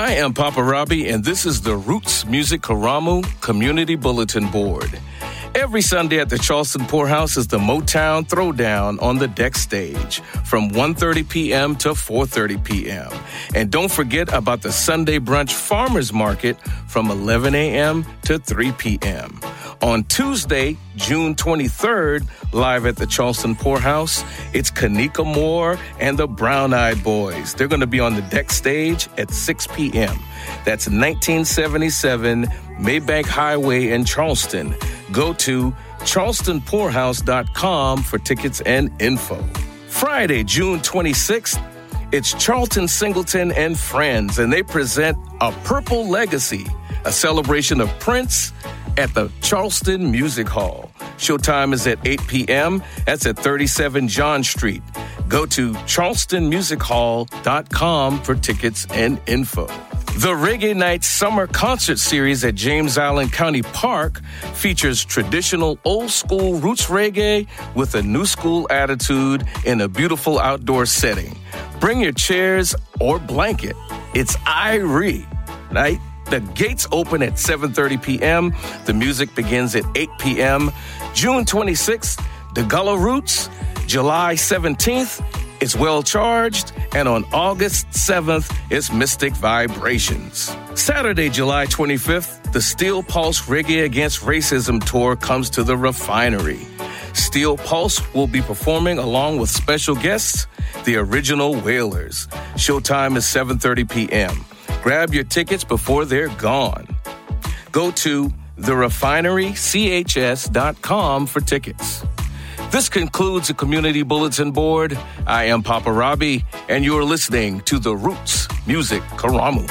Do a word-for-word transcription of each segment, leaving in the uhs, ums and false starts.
I am Papa Robbie, and this is the Roots Music Karamu Community Bulletin Board. Every Sunday at the Charleston Poorhouse is the Motown Throwdown on the deck stage from one thirty p.m. to four thirty p.m. And don't forget about the Sunday Brunch Farmers Market from eleven a.m. to three p.m. On Tuesday, June twenty-third, live at the Charleston Poorhouse, it's Kanika Moore and the Brown Eyed Boys. They're going to be on the deck stage at six p.m. That's nineteen seventy-seven Maybank Highway in Charleston. Go to charleston poorhouse dot com for tickets and info. Friday, June twenty-sixth, it's Charlton Singleton and Friends, and they present A Purple Legacy, a celebration of Prince at the Charleston Music Hall. Showtime is at eight p.m. That's at thirty-seven John Street. Go to charleston music hall dot com for tickets and info. The Reggae Night Summer Concert Series at James Island County Park features traditional old-school roots reggae with a new school attitude in a beautiful outdoor setting. Bring your chairs or blanket. It's Irie Night. The gates open at seven thirty p.m. The music begins at eight p.m. June twenty-sixth, the Gullah Roots. July seventeenth, it's Well Charged. And on August seventh, it's Mystic Vibrations. Saturday, July twenty-fifth, the Steel Pulse Reggae Against Racism Tour comes to the Refinery. Steel Pulse will be performing along with special guests, the Original Wailers. Showtime is seven thirty p.m. Grab your tickets before they're gone. Go to the refinery c h s dot com for tickets. This concludes the Community Bulletin Board. I am Papa Robbie, and you're listening to the Roots Music Karamu.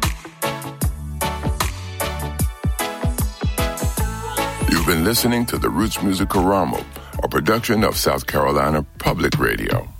You've been listening to the Roots Music Karamu, a production of South Carolina Public Radio.